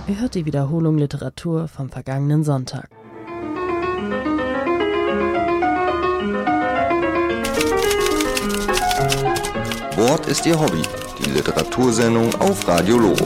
Ihr hört die Wiederholung Literatur vom vergangenen Sonntag. Wort ist Ihr Hobby, die Literatursendung auf Radio Loro.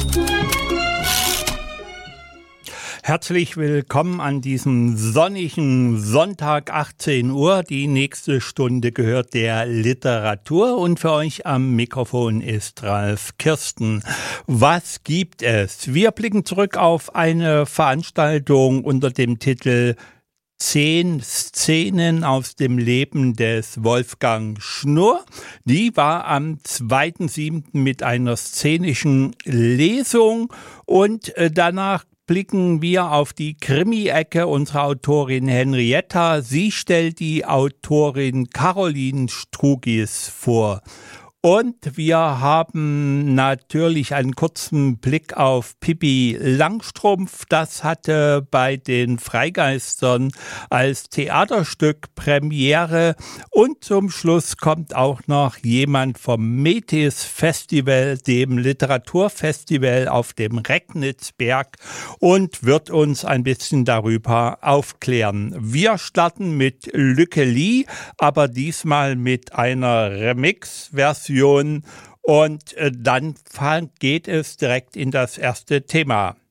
Herzlich willkommen an diesem sonnigen Sonntag 18 Uhr. Die nächste Stunde gehört der Literatur und für euch am Mikrofon ist Ralf Kirsten. Was gibt es? Wir blicken zurück auf eine Veranstaltung unter dem Titel 10 Szenen aus dem Leben des Wolfgang Schnurr. Die war am 2.7. mit einer szenischen Lesung und danach blicken wir auf die Krimi-Ecke unserer Autorin Henrietta. Sie stellt die Autorin Caroline Strugis vor. Und wir haben natürlich einen kurzen Blick auf Pippi Langstrumpf. Das hatte bei den Freigeistern als Theaterstück Premiere. Und zum Schluss kommt auch noch jemand vom Metis Festival, dem Literaturfestival auf dem Recknitzberg, und wird uns ein bisschen darüber aufklären. Wir starten mit Lücke Lee, aber diesmal mit einer Remix-Version. Und dann geht es direkt in das erste Thema.